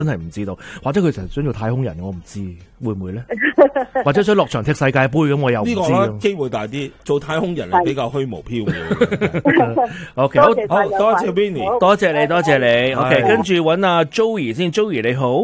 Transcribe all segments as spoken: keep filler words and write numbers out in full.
真係唔知道，或者佢成日想做太空人，我唔知會唔會咧？或者想落場踢世界盃咁，我又唔知。 呢個咧機會大啲，做太空人係比較虛無縹緲。 O K， 好， 好多謝 Benny， 多謝你，多謝你。O K， 跟住揾阿 Joey 先 ，Joey 你好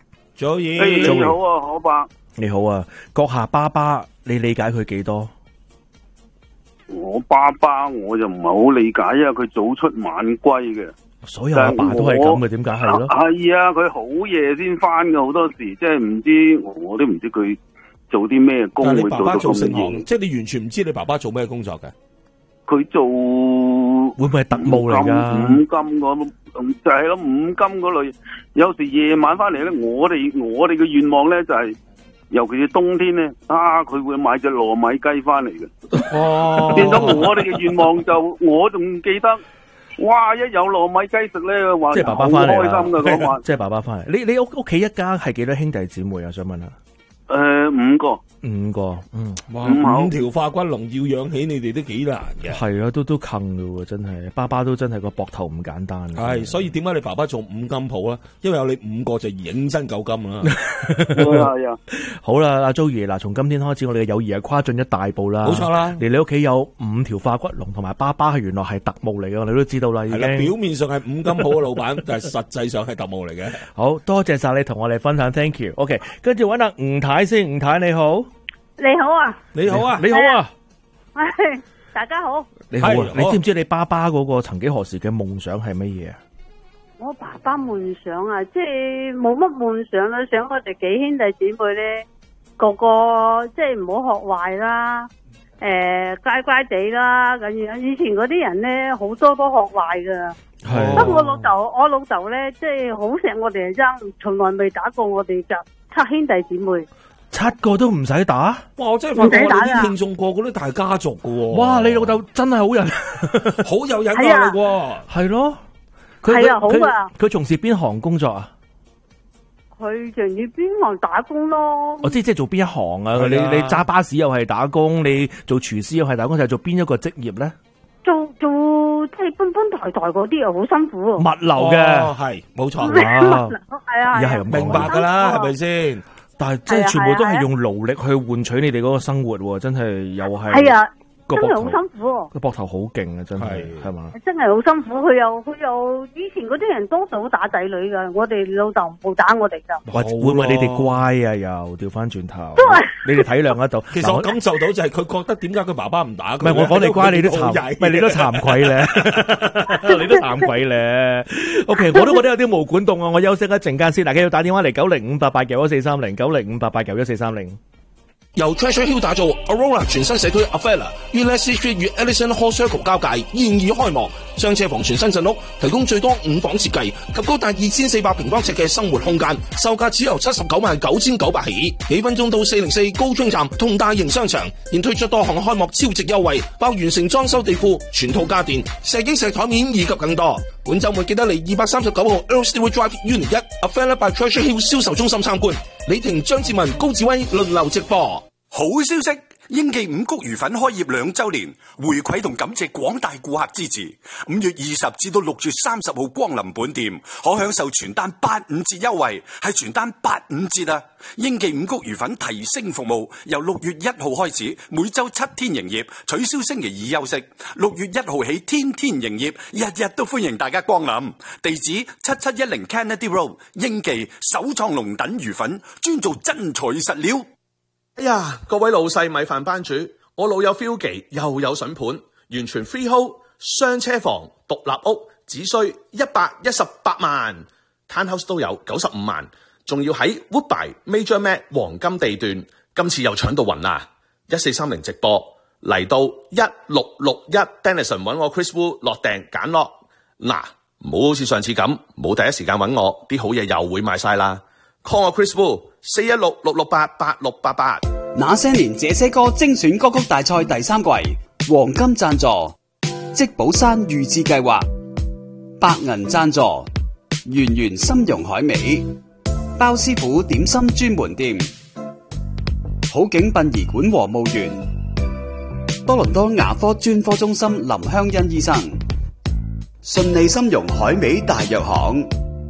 ，Joey 你好啊，可伯。 你好啊，閣下爸爸，你理解佢幾多？ 我爸爸我就唔係好理解，因為佢早出晚歸嘅。 所有阿爸都係咁嘅，點解係咯？ 係啊，佢好夜先翻嘅，好多時即係唔知，我都唔知佢做啲咩工會做到咁夜。 即係你完全唔知你爸爸做咩工作嘅？ 佢做會唔會係特務嚟噶？ 五金嗰就係咯，五金嗰類。有時夜晚翻嚟咧，我哋我哋嘅願望咧就係、是，尤其是冬天咧，啊佢會買隻糯米雞翻嚟嘅。哦，變咗我哋嘅願望就，我仲記得。哇！一有糯米雞食咧，話即係爸爸翻嚟啦， 開心噶嗰晚。 即係爸爸翻嚟。你你屋屋企一家係幾多兄弟姊妹啊？想問下。 誒、呃，五個， 五個，嗯， 哇，五條化骨龍要養起你哋都幾難嘅。 係啊，都都坑噶喎，真係。爸爸都真係個膊頭唔簡單。 係，所以點解你爸爸做五金鋪啦？因為有你五個就認真夠金啦。 係啊， 好啦，阿 Joey，嗱，從今天開始，我哋嘅友誼係跨進一大步啦。 冇錯啦， 嚟你屋企有五條化骨龍，同埋爸爸係原來係特務嚟嘅，我哋都知道啦。已經係啦，表面上係五金鋪嘅老闆，但係實際上係特務嚟嘅。 好多謝晒你同我哋分享 ，thank you。OK， 跟住揾阿吳太先，吳太你好。 你好啊， 你好啊， 你好啊， 係大家好。 你好啊，你知唔知你爸爸嗰個曾幾何時嘅夢想係乜嘢啊？ 我爸爸夢想啊，即係冇乜夢想啦，想我哋幾兄弟姊妹咧，個個即係唔好學壞啦，誒、呃、乖乖地啦，咁樣。以前嗰啲人咧，好多都學壞噶。係。不過我老豆，我老豆咧，即係好錫我哋爭，從來未打過我哋就七兄弟姊妹。 七個都唔使打， 哇！我真係發覺我哋啲聽眾個個都大家族噶喎。哇！ 你老豆真係好人， 好有癮啊！你喎， 係咯， 係啊，好啊。 佢從事邊行工作啊？ 佢從事邊行打工咯。 我知即係做邊一行啊？你你揸巴士又係打工，你做廚師又係打工，就係做邊一個職業咧？ 做做即係搬搬抬抬嗰啲又好辛苦。 物流嘅係冇錯， 係啊， 又係咁明白噶啦，係咪先？ 但係即係全部都係用勞力去換取你哋嗰個生活，真係又係。 係啊，真係好辛苦。 個膊頭好勁啊，真係係嘛？ 真係好辛苦，佢又佢又以前嗰啲人多數好打仔女噶，我哋老豆冇打我哋噶。 或會唔會你哋乖啊？又調翻轉頭，你哋體諒得到。 其實我感受到就係佢覺得點解佢爸爸唔打佢？ 唔係我講你乖，你都慚，唔係你都慚愧咧，你都慚愧咧。OK， 我都覺得有啲毛管戙啊！我休息一陣間先，大家要打電話嚟九零五八八九一四三零九零五八八九一四三零。 由 Treasure Hill 打造 Aurora 全新社區 Avella 於 Leslie Street 與 Ellison Hall Circle 交界現已開幕，雙車房全新鎮屋，提供最多五房設計及高達二千四百平方尺嘅生活空間，售價只由七十九萬九千九百起，幾分鐘到四零四高中站同大型商場，現推出多項開幕超值優惠，包完成裝修地庫、全套家電、石英石台面以及更多。本週末記得嚟二百三十九號 Earl Stewart Drive Unit 一 Avella by Treasure Hill 銷售中心參觀。李婷、張志文、高志威輪流直播。 好消息！英記五穀魚粉開業兩周年，回饋同感謝廣大顧客支持。五月二十至到六月三十號光臨本店，可享受全單八五折優惠，係全單八五折啊！英記五穀魚粉提升服務，由六月一號開始，每周七天營業，取消星期二休息。六月一號起，天天營業，日日都歡迎大家光臨。地址七七一零 Kennedy Road， 英記首創龍躉魚粉，專做真材實料。 哎呀，各位老細米飯班主，我老友 Philgy 又有筍盤，完全 freehold， 雙車房，獨立屋，只需一百一十八萬 ，townhouse 都有九十五萬，仲要喺 Woodbine Major Mac 黃金地段，今次又搶到暈啦！一四三零直播嚟到一六六一 Denison 揾我 Chris Wu 落訂揀落，嗱，唔好好似上次咁，冇第一時間揾我，啲好嘢又會賣晒啦。call 我 Chris Wu 四一六六六八八六八八。 那些年這些歌精選歌曲大賽第三季黃金贊助，積寶山預置計劃，白銀贊助，圓圓參茸海味，包師傅點心專門店，好景殯儀館和墓園，多倫多牙科專科中心林香欣醫生，順利參茸海味大藥行。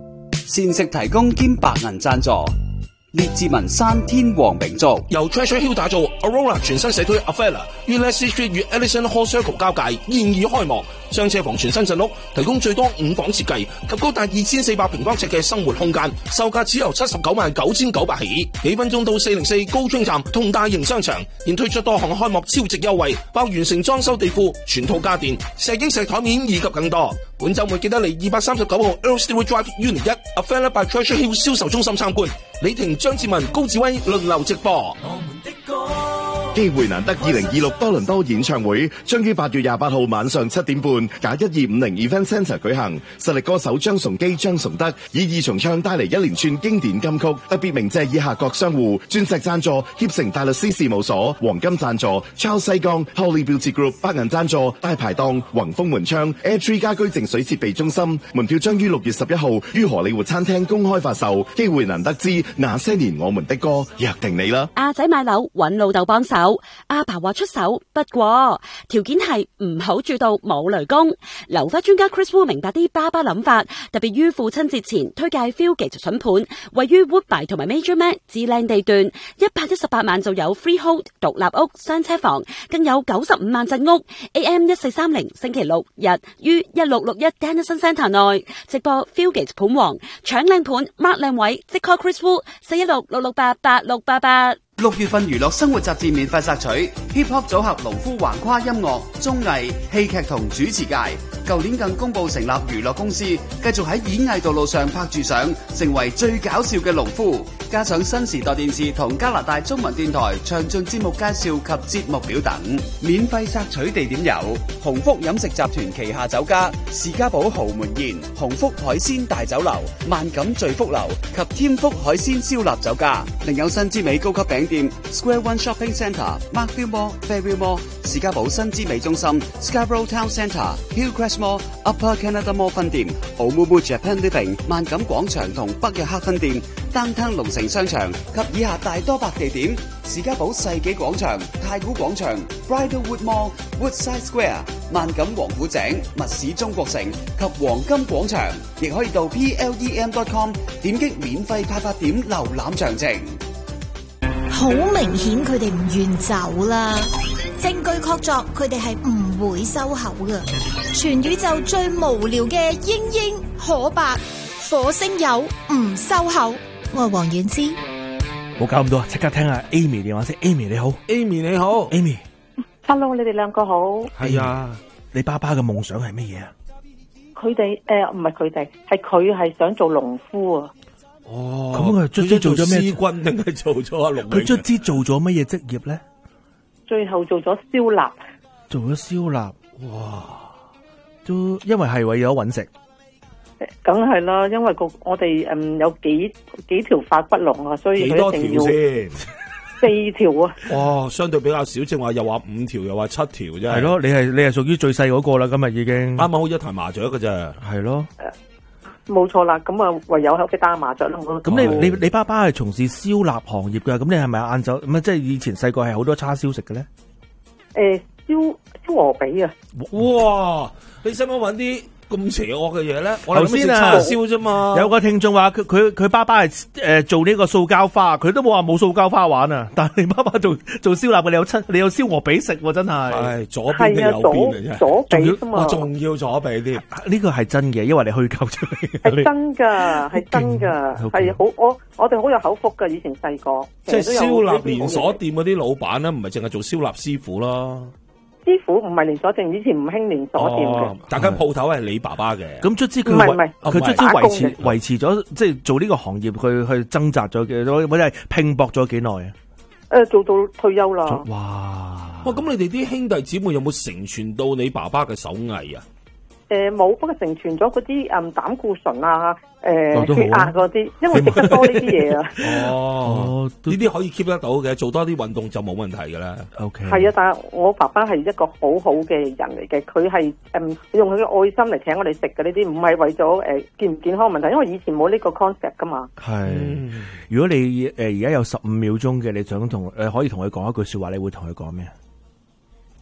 膳食提供兼白銀贊助。列治文山天王名族由 Treasure Hill 打造 Aurora 全新社區 Avella 於 Leslie Street 與 Ellison Hall Circle 交界現已開幕，雙車房全新鎮屋，提供最多五房設計及高達二千四百平方尺嘅生活空間，售價只由七十九萬九千九百起，幾分鐘到四零四高中站同大型商場，現推出多項開幕超值優惠，包完成裝修地庫、全套家電、石英石台面以及更多。本週末記得嚟二百三十九號 Earl Stewart Drive Unit 一 Avella by Treasure Hill 銷售中心參觀。李婷、張志文、高志威輪流直播。 機會難得二零二六多倫多演唱會將於八月廿八號晚上七點半，假一二五零 Event Centre 舉行。實力歌手張崇基、張崇德以二重唱帶嚟一連串經典金曲，特別鳴謝以下各商戶：鑽石贊助協成大律師事務所，黃金贊助 Charles 西江 Holly Beauty Group， 白銀贊助大排檔宏豐門窗 Airtree 家居淨水設備中心。門票將於六月十一號於荷里活餐廳公開發售。機會難得之那些年我們的歌，約定你啦！ 阿仔買樓揾老豆幫手。阿爸話出手，不過條件係唔好住到冇雷公。樓花專家 Chris Wu 明白啲爸爸諗法，特別於父親節前推介 Fieldgate 筍盤，位於 Woodbine 同埋 Major Mac 至靚地段，一百一十八萬就有 Freehold 獨立屋雙車房，更有九十五萬鎮屋。A M 一四三零星期六日於一六六一 Dennison Centre 內直播 Fieldgate 盤王，搶靚盤 mark 靚位，即 call Chris Wu 四一六六六八八六八八。 六月份娛樂生活雜誌免費索取 Hip Hop 組合農夫橫跨音樂、綜藝、戲劇同主持界，舊年更公布成立娛樂公司，繼續喺演藝道路上拍住相，成為最搞笑嘅農夫。加上新時代電視同加拿大中文電台詳盡節目介紹及節目表等，免費索取地點有鴻福飲食集團旗下酒家士嘉堡豪門宴、鴻福海鮮大酒樓、萬錦聚福樓及添福海鮮燒臘酒家，另有新之美高級餅店 Square One Shopping Centre、Markville Mall、Fairview Mall、士嘉堡新之美中心、Scarborough Town Centre、Hillcrest Mall、Upper Canada Mall 分店、Omumu Japan Living、萬錦廣場同北約克分店、Downtown 龍城商場及以下大多百地點：士嘉堡世紀廣場、太古廣場、Bridlewood Mall、Woodside Square、萬錦王府井、密市中國城及黃金廣場，亦可以到 P L E M dot com 點擊免費派發點瀏覽詳情。 好明顯佢哋唔願走啦，證據確鑿佢哋係唔會收口㗎。全宇宙最無聊嘅英英可白火星友唔收口，我係黃婉之。 冇搞咁多，即刻聽下 Amy 電話先。Amy 你好 ，Amy 你好 ，Amy。Hello， 你哋兩個好。 係啊， 你爸爸嘅夢想係乜嘢啊？ 佢哋誒唔係佢哋，係佢係想做農夫啊。 哦， 咁佢卒之做咗咩？ 師軍定係做咗阿農？ 佢卒之做咗乜嘢職業咧？ 最後做咗燒臘， 做咗燒臘，哇！都因為係為咗搵食， 梗係啦，因為個我哋誒有幾幾條發骨龍啊，所以佢一定要先四條啊。 哇，相對比較少，正話又話五條，又話七條啫。 係咯，你係你係屬於最細嗰個啦，今日已經啱啱好一台麻雀㗎咋， 係咯。 冇錯啦，咁啊唯有喺屋企打麻雀咯。 咁你你你爸爸係從事燒臘行業噶，咁你係咪晏晝咁啊？即係以前細個係好多叉燒食嘅咧？ 誒，燒燒鵝髀啊！ 哇，你使唔使搵啲咁邪惡嘅嘢咧？我頭先啊，叉燒啫嘛。 有個聽眾話佢佢佢爸爸係誒做呢個塑膠花，佢都冇話冇塑膠花玩啊！但係你爸爸做做燒臘嘅，你有七你有燒鵝髀食喎，真係。 係左邊定右邊嚟啫？ 左髀啫嘛。 我仲要左髀添。 呢個係真嘅，因為你虛構出嚟。 係真噶，係真噶，係好我我哋好有口福噶。以前細個即係燒臘連鎖店嗰啲老闆咧，唔係淨係做燒臘師傅咯。 師傅唔係連鎖店，以前唔興連鎖店嘅。 哦，大家鋪頭係你爸爸嘅。 咁卒之佢維佢卒之維持維持咗，即係做呢個行業，去去掙扎咗幾多，或者係拼搏咗幾耐啊？ 誒，做到退休啦。 哇！ 哇！咁你哋啲兄弟姊妹有冇承傳到你爸爸嘅手藝啊？ 誒，冇，不過承傳咗嗰啲誒膽固醇啊，誒血壓嗰啲，因為食得多呢啲嘢啊。 哦，呢啲可以 keep 得到嘅，做多啲運動就冇問題噶啦。 OK。 係啊，但係我爸爸係一個好好嘅人嚟嘅，佢係誒用佢嘅愛心嚟請我哋食嘅呢啲，唔係為咗誒健唔健康問題，因為以前冇呢個 concept 噶嘛。 係，如果你誒而家有十五秒鐘嘅，你想同誒可以同佢講一句說話，你會同佢講咩？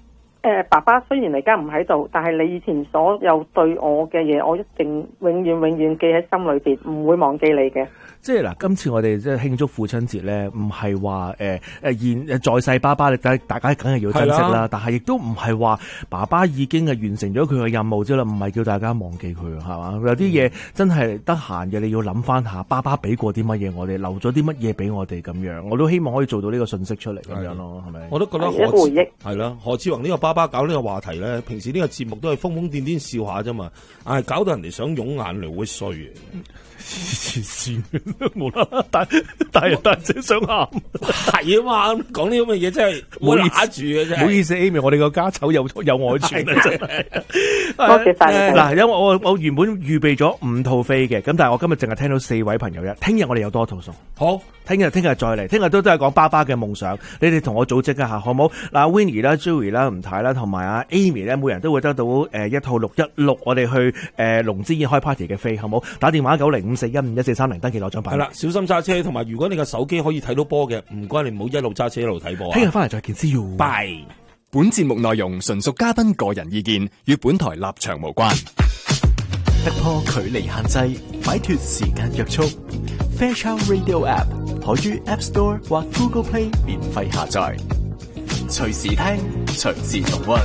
誒，爸爸雖然而家唔喺度，但係你以前所有對我嘅嘢，我一定永遠永遠記喺心裏邊，唔會忘記你嘅。 即係嗱，今次我哋即係慶祝父親節咧，唔係話誒誒現在世爸爸，你大大家梗係要珍惜啦。但係亦都唔係話爸爸已經係完成咗佢嘅任務啫啦，唔係叫大家忘記佢，係嘛？有啲嘢真係得閒嘅，你要諗翻下，爸爸俾過啲乜嘢我哋，留咗啲乜嘢俾我哋咁樣。我都希望可以做到呢個信息出嚟咁樣咯，係咪？ 我都覺得何志係啦，何志宏呢個爸爸搞呢個話題咧，平時呢個節目都係瘋瘋癲癲笑下啫嘛，唉，搞到人哋想湧眼淚會衰嘅。黐線，無啦啦，大大人大姐想喊，係啊嘛，講呢咁嘅嘢真係冇揦住嘅啫。唔好意思 ，Amy，我哋個家醜有有外傳啊，真係。 多謝晒你。 嗱，因為我我原本預備咗五套飛嘅，咁但係我今日淨係聽到四位朋友啫。聽日我哋有多套送。好，聽日聽日再嚟，聽日都都係講爸爸嘅夢想。你哋同我組織一下，好唔好？嗱 ，Winnie 啦、Joey 啦、吳太啦，同埋阿 Amy 咧，每人都會得到誒一套六一六，我哋去誒龍之宴開 party 嘅飛，好唔好？打電話九零五四一五一四三零登記攞獎品。係啦，小心揸車，同埋如果你個手機可以睇到波嘅，唔該你唔好一路揸車一路睇波啊！ 聽日翻嚟再見，See you。 拜。 本節目內容純屬嘉賓個人意見，與本台立場無關。 突破距離限制，擺脫時間約束。Fairchild Radio App 可於 App Store 或 Google Play 免費下載，隨時聽，隨時重溫。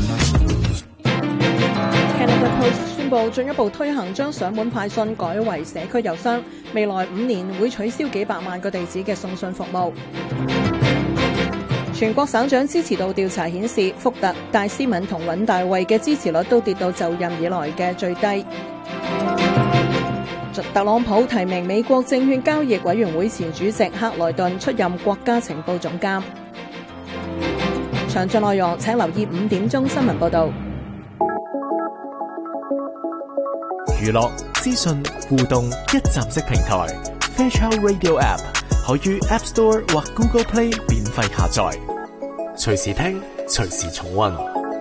Canada Post 宣布進一步推行將上門派信改為社區郵箱，未來五年會取消幾百萬個地址嘅送信服務。全國省長支持度調查顯示，福特、戴思敏同尹大衛嘅支持率都跌到就任以來嘅最低。特朗普提名美國證券交易委員會前主席克萊頓出任國家情報總監。詳盡內容請留意五點鐘新聞報道。 娛樂、資訊、互動一站式平台 Fairchild Radio App 可於 App Store 或 Google Play 免費下載，隨時聽，隨時重溫。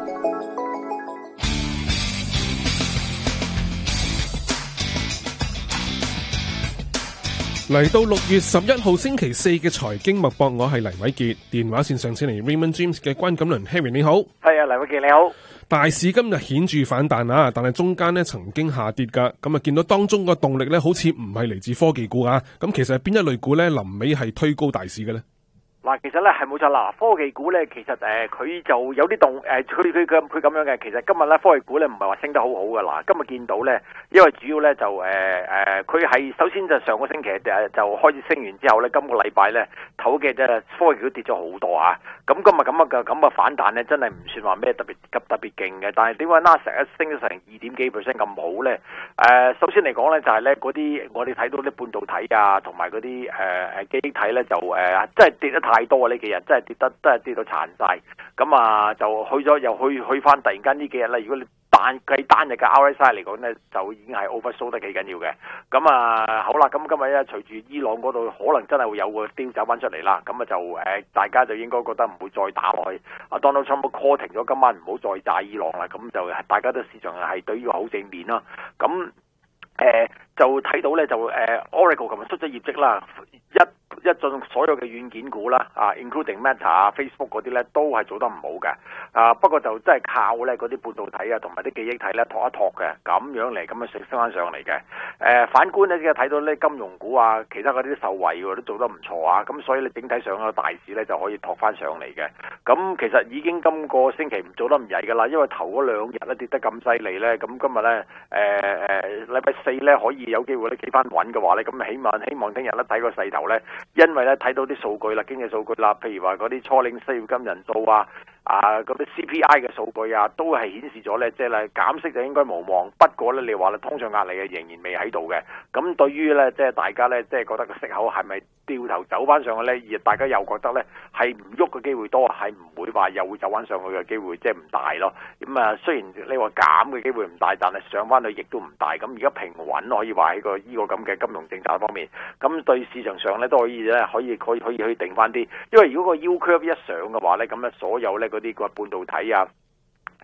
嚟到六月十一號星期四嘅財經脈搏，我係黎偉傑，電話線上請嚟 Raymond James 嘅關錦麟 Harry， 你好。 係啊，黎偉傑你好。 大市今日顯著反彈啊，但係中間咧曾經下跌噶，咁啊見到當中個動力咧好似唔係嚟自科技股啊，咁其實係邊一類股咧臨尾係推高大市嘅咧？ 嗱，其實咧係冇錯啦，科技股咧其實誒佢、呃、就有啲動誒，佢佢佢佢咁樣嘅。其實今日咧科技股咧唔係話升得好好噶啦，今日見到咧，因為主要咧就誒誒，佢、呃、係首先就上個星期誒就開始升完之後咧，今個禮拜咧頭嘅啫科技股跌咗好多啊。咁今日咁嘅咁嘅反彈咧，真係唔算話咩特別急特別勁嘅。但係點解納斯達克一升咗成二點幾 percent 咁好咧？誒、呃，首先嚟講咧就係咧嗰啲我哋睇到啲半導體啊，同埋嗰啲誒誒記憶體咧就誒、呃、真係跌得太多啊！呢幾日真係跌得真係跌到殘晒。咁啊就去咗又去去翻，突然間呢幾日咧，如果你單計單日嘅 R S I 嚟講咧，就已經係 oversold 得幾緊要嘅。咁啊好啦，咁今日咧隨住伊朗嗰度可能真係會有個雕走翻出嚟啦，咁啊就誒、呃、大家就應該覺得唔會再打落去。啊 Donald Trump call 停咗今晚唔好再炸伊朗啦，咁就大家都市場係對呢個好正面啦。咁誒、呃、就睇到咧就誒、呃、Oracle 琴日出咗業績啦，一一進所有嘅軟件股啦，啊 including Meta 啊 Facebook 嗰啲咧都係做得唔好嘅，啊不過就真係靠咧嗰啲半導體啊同埋啲記憶體咧托一托嘅，咁樣嚟咁樣升升翻上嚟嘅。誒、呃、反觀咧即係睇到咧金融股啊，其他嗰啲受惠喎都做得唔錯啊，咁所以咧整體上個大市咧就可以托翻上嚟嘅。咁其實已經今個星期唔做得唔曳噶啦，因為頭嗰兩日咧跌得咁犀利咧，咁今日咧誒誒禮拜四咧可以有機會咧企翻穩嘅話咧，咁起碼希望聽日咧睇個勢頭咧。因為咧睇到啲數據啦，經濟數據啦，譬如話嗰啲初領失業金人數啊，啊嗰啲 C P I 嘅數據啊，都係顯示咗咧，即係咧減息就應該無望。不過咧，你話咧通脹壓力嘅仍然未喺度嘅。咁對於咧，即係大家咧，即係覺得個息口係咪掉頭走翻上去咧？而大家又覺得咧係唔喐嘅機會多，係唔會話又會走翻上去嘅機會即係唔大咯。咁啊，雖然你話減嘅機會唔大，但係上翻去亦都唔大。咁而家平穩可以話喺個呢個咁嘅金融政策方面，咁對市場上咧都可以咧可以可以可以可以定翻啲。因為如果個 U curve 一上嘅話咧，咁咧所有咧嗰啲個半導體啊、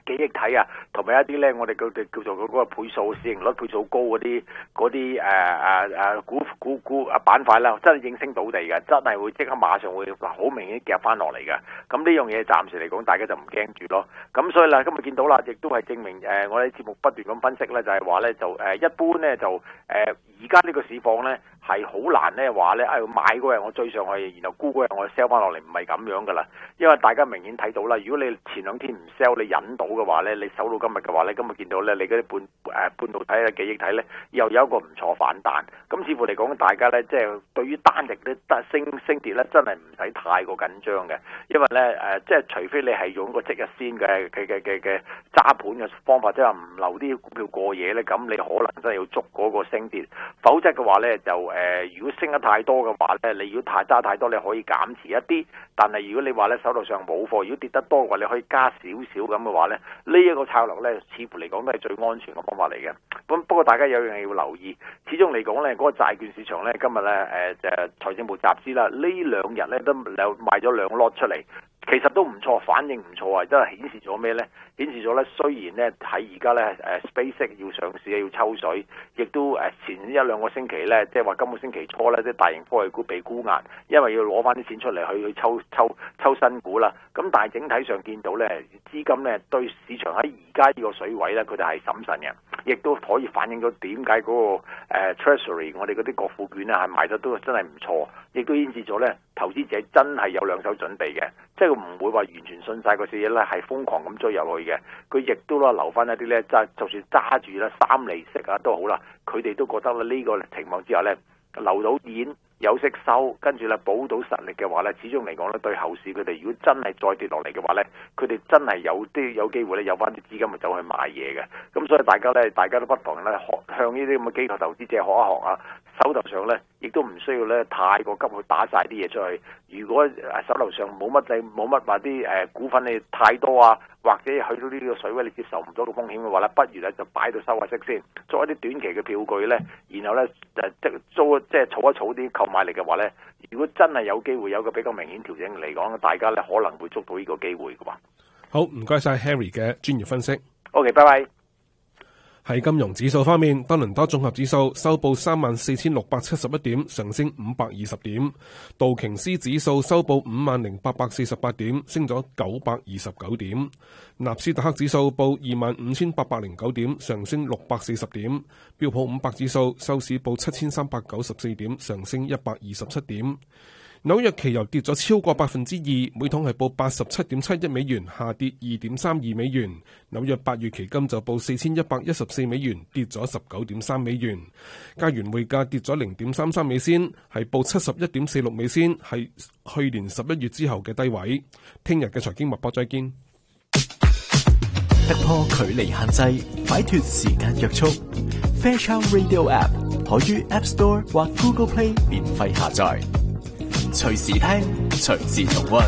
記憶體啊，同埋一啲咧，我哋叫叫做嗰個倍數市盈率倍數高嗰啲嗰啲誒誒誒股股股啊板塊啦，真係應聲倒地嘅，真係會即刻馬上會好明顯夾翻落嚟嘅。咁呢樣嘢暫時嚟講，大家就唔驚住咯。咁所以啦，今日見到啦，亦都係證明誒、呃，我哋節目不斷咁分析咧，就係話咧就誒、呃、一般咧就誒而家呢個市況咧係好難咧話咧誒買嗰日我追上去，然後沽嗰日我 sell 翻落嚟，唔係咁樣噶啦。因為大家明顯睇到啦，如果你前兩天唔 sell 你忍到嘅話咧，你守到今日嘅話咧，今日見到咧你嗰啲半誒、呃、半導體嘅記憶體咧又有一個唔錯反彈。咁似乎嚟講，大家咧即係對於單日咧得升升跌咧，真係唔使太過緊張嘅，因為咧誒、呃、即係除非你係用個即日先嘅嘅嘅嘅嘅揸盤嘅方法，即係唔留啲股票過夜咧，咁你可能真係要捉嗰個升跌，否則嘅話咧就誒、呃、如果升得太多嘅話咧，你如果太揸太多，你可以減持一啲，但係如果你話咧手頭上冇貨，如果跌得多嘅話，你可以加少少咁嘅話咧，呢、這、一個策略咧，似乎嚟講都係最安全嘅方法嚟嘅。咁不過大家有樣嘢要留意，始終嚟講咧，嗰、那個債券市場咧，今日咧誒誒財政部集資啦，呢兩日咧都有賣咗兩 lot 出嚟。其實都唔錯，反應唔錯啊！真係顯示咗咩呢？顯示咗呢，雖然呢喺而家呢誒 SpaceX 要上市要抽水，亦都誒前一兩個星期呢，即係話今個星期初呢，即係大型科技股被沽壓，因為要攞翻啲錢出嚟去去抽抽抽新股啦。咁但係整體上見到呢，資金呢對市場喺而家呢個水位呢，佢哋係審慎嘅，亦都可以反映到點解嗰個、呃、Treasury 我哋嗰啲國庫券呢係賣得都真係唔錯，亦都顯示咗呢投資者真係有兩手準備嘅，即係唔會話完全信晒嗰啲嘢咧，係瘋狂咁追入去嘅。佢亦都啦留翻一啲咧，揸就算揸住啦三厘息啊都好啦，佢哋都覺得咧呢個情況之下咧留到現有息收，跟住咧保到實力嘅話咧，始終嚟講咧對後市佢哋如果真係再跌落嚟嘅話咧，佢哋真係有啲有機會咧有翻啲資金咪走去買嘢嘅。咁所以大家咧，大家都不妨咧學向呢啲咁嘅機構投資者學一學啊。手頭上咧，亦都唔需要咧太過急去打晒啲嘢出去。如果誒手頭上冇乜你冇乜話啲誒股份你太多啊，或者去到呢個水位你接受唔到個風險嘅話咧，不如咧就擺到收下息先，做一啲短期嘅票據咧，然後咧誒即租即係儲一儲啲購買力嘅話咧，如果真係有機會有個比較明顯調整嚟講，大家咧可能會捉到呢個機會嘅話。 好，唔該晒 Harry 嘅專業分析。 OK， 拜拜。 喺金融指數方面，多倫多綜合指數收報三萬四千六百七十一點，上升五百二十點；道瓊斯指數收報五萬零八百四十八點，升咗九百二十九點；納斯達克指數報二萬五千八百零九點，上升六百四十點；標普五百指數收市報七千三百九十四點，上升一百二十七點。紐約期油跌咗超過百分之二，每桶係報八十七點七一美元，下跌二點三二美元。紐約八月期金就報四千一百一十四美元，跌咗十九點三美元。加元匯價跌咗零點三三美仙，係報七十一點四六美仙，係去年十一月之後嘅低位。聽日嘅財經脈搏再見。 突破距離限制，擺脫時間約束。Fairchild Radio App 可於 App Store 或 Google Play 免費下載。隨時聽，隨時重溫。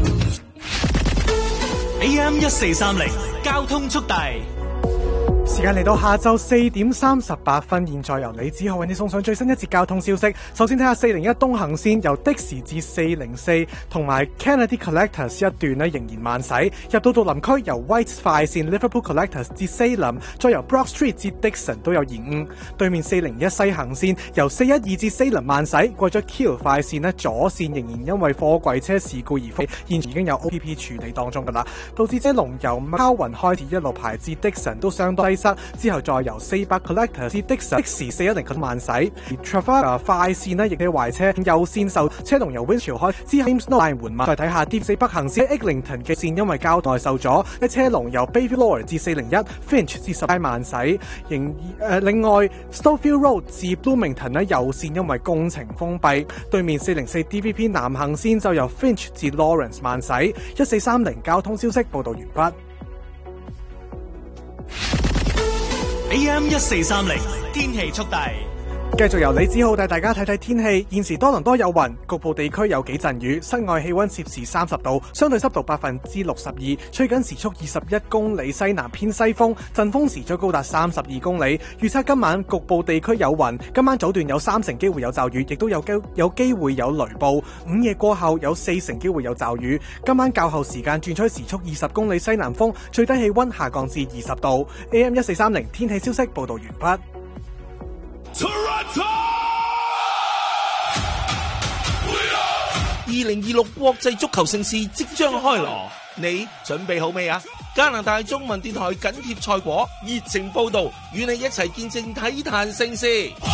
A M 一四三零交通速遞。 時間嚟到下晝四點三十八分，現在由李子浩為你送上最新一節交通消息。首先睇下四零一東行線由的士至四零四同埋 Kennedy Collectors 一段呢仍然慢駛，入到杜林區由 Whites 快線 Liverpool Collectors 至 Salem， 再由 Brock Street 至 Dixon 都有延誤。對面四零一西行線由四一二至 Salem 慢駛，過咗 Kiel 快線呢左線仍然因為貨櫃車事故而封，現已經有 O P P 處理當中噶啦，導致車龍由貓雲開始一路排至 Dixon 都相當擠塞，之後再由四百 Collectors 至 Dixon 的時四一零咁慢駛。而 Trafalgar 快線呢亦都壞車，右線受車龍由 Winchell 開之後 Thames Line 緩慢。再睇下 D 四北行線 Eglinton 嘅線因為交代受阻，嘅車龍由 Bayview Law 至四零一 Finch 至十街慢駛。仍、呃、另外 Stouffville Road 至 Bloomington 呢右線因為工程封閉，對面四零四 D V P 南行線就由 Finch 至 Lawrence 慢駛。一四三零交通消息報道完畢。 A M 一四三零天氣速遞。 繼續由李子浩帶大家睇睇天氣。現時多倫多有雲，局部地區有幾陣雨，室外氣溫攝氏三十度，相對濕度百分之六十二，吹緊時速二十一公里西南偏西風，陣風時速高達三十二公里。預測今晚局部地區有雲，今晚早段有三成機會有驟雨，亦都有機有機會有雷暴。午夜過後有四成機會有驟雨。今晚較後時間轉吹時速二十公里西南風，最低氣溫下降至二十度。A M 一四三零天氣消息報道完畢。 二零二六國際足球盛事即將開鑼，你準備好未啊？加拿大中文電台緊貼賽果，熱情報道，與你一齊見證體壇盛事。